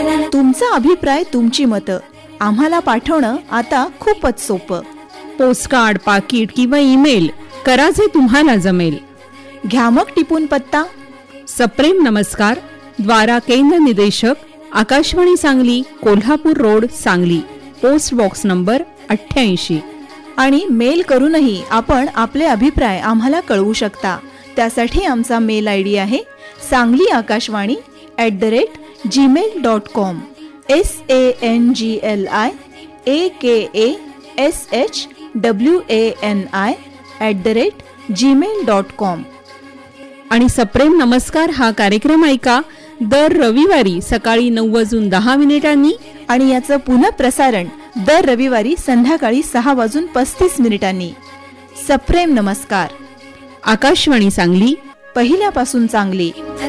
तुमचा अभिप्राय, तुमची मतं आम्हाला पाठवणं आता खूपच सोपं. पोस्टकार्ड, पाकिट किंवा ईमेल करा जे तुम्हाला जमेल. घ्या मग टिपून पत्ता. सप्रेम नमस्कार, द्वारा केंद्र निदेशक, Akashvani Sangli, Kolhapur road, Sangli, post box number 88. आणि मेल करूनही आपण आपले अभिप्राय आम्हाला कळवू शकता. त्यासाठी आमचा मेल ID आहे sangli_akashvani@gmail.com. SANGLIAKASHWANI@gmail.com. आणि सप्रेम नमस्कार हा कार्यक्रम ऐका दर रविवारी सकाळी 9:10 आणि याचं पुनःप्रसारण दर रविवारी संध्याकाळी 6:35 सप्रेम नमस्कार. आकाशवाणी सांगली, पहिल्यापासून चांगली.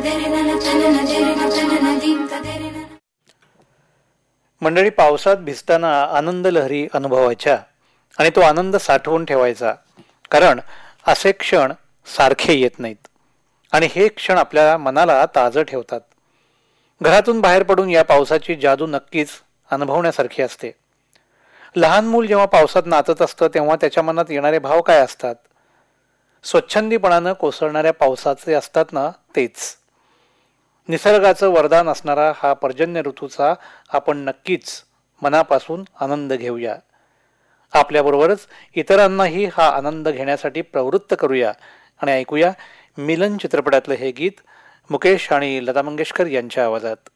मंडळी, पावसात भिजताना आनंद लहरी अनुभवायच्या आणि तो आनंद साठवून ठेवायचा, कारण असे क्षण सारखे येत नाहीत आणि हे क्षण आपल्या मनाला ताजं ठेवतात. घरातून बाहेर पडून या पावसाची जादू नक्कीच अनुभवण्यासारखी असते. लहान मूल जेव्हा पावसात नाचत असतं तेव्हा त्याच्या मनात येणारे भाव काय असतात? स्वच्छंदीपणानं कोसळणाऱ्या पावसाचे असतात ना, तेच. निसर्गाचं वरदान असणारा हा पर्जन्य ऋतूचा आपण नक्कीच मनापासून आनंद घेऊया. आपल्याबरोबरच इतरांनाही हा आनंद घेण्यासाठी प्रवृत्त करूया आणि ऐकूया मिलन चित्रपटातलं हे गीत मुकेश आणि लता मंगेशकर यांच्या आवाजात.